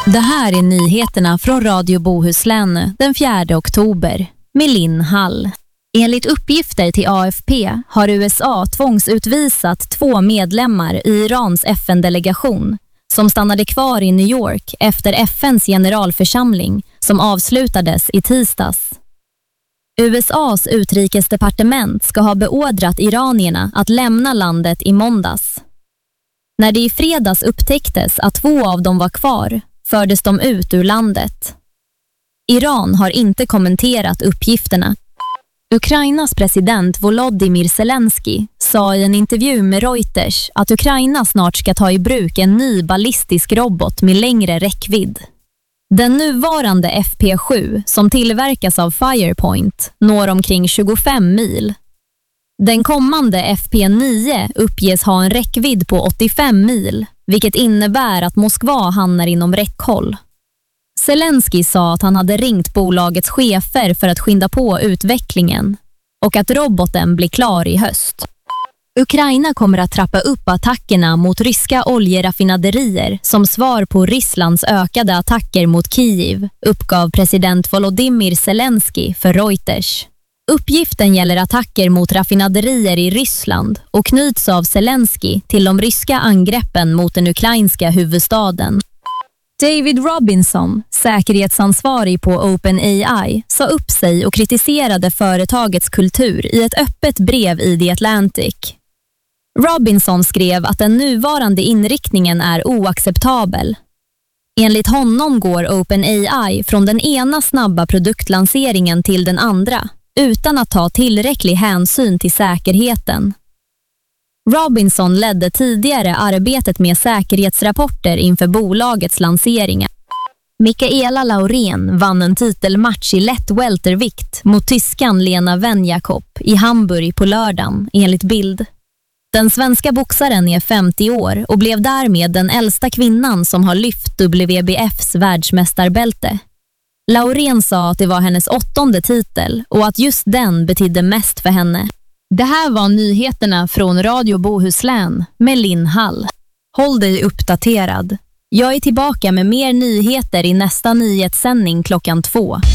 Det här är nyheterna från Radio Bohuslän den 4 oktober med Linn Hall. Enligt uppgifter till AFP har USA tvångsutvisat 2 medlemmar i Irans FN-delegation som stannade kvar i New York efter FNs generalförsamling som avslutades i tisdags. USAs utrikesdepartement ska ha beordrat iranierna att lämna landet i måndags. När det i fredags upptäcktes att 2 av dem var kvar fördes de ut ur landet. Iran har inte kommenterat uppgifterna. Ukrainas president Volodymyr Zelensky sa i en intervju med Reuters att Ukraina snart ska ta i bruk en ny ballistisk robot med längre räckvidd. Den nuvarande FP7 som tillverkas av Firepoint når omkring 25 mil. Den kommande FP9 uppges ha en räckvidd på 85 mil, vilket innebär att Moskva hamnar inom räckhåll. Zelensky sa att han hade ringt bolagets chefer för att skynda på utvecklingen och att roboten blir klar i höst. Ukraina kommer att trappa upp attackerna mot ryska oljeraffinaderier som svar på Rysslands ökade attacker mot Kiev, uppgav president Volodymyr Zelensky för Reuters. Uppgiften gäller attacker mot raffinaderier i Ryssland och knyts av Zelensky till de ryska angreppen mot den ukrainska huvudstaden. David Robinson, säkerhetsansvarig på OpenAI, sa upp sig och kritiserade företagets kultur i ett öppet brev i The Atlantic. Robinson skrev att den nuvarande inriktningen är oacceptabel. Enligt honom går OpenAI från den ena snabba produktlanseringen till den andra utan att ta tillräcklig hänsyn till säkerheten. Robinson ledde tidigare arbetet med säkerhetsrapporter inför bolagets lanseringar. Mikaela Laurén vann en titelmatch i lätt weltervikt mot tyskan Lena Wenjakob i Hamburg på lördagen, enligt Bild. Den svenska boxaren är 50 år och blev därmed den äldsta kvinnan som har lyft WBFs världsmästarbälte. Laurén sa att det var hennes 8:e titel och att just den betydde mest för henne. Det här var nyheterna från Radio Bohuslän med Linn Hall. Håll dig uppdaterad. Jag är tillbaka med mer nyheter i nästa nyhetssändning klockan 2.